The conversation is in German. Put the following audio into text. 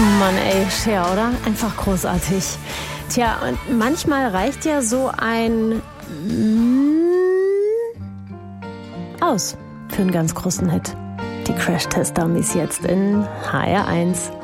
Mann, ey, Cher, oder? Einfach großartig. Tja, und manchmal reicht ja so ein aus für einen ganz großen Hit. Die Crash-Test-Dummies jetzt in HR1.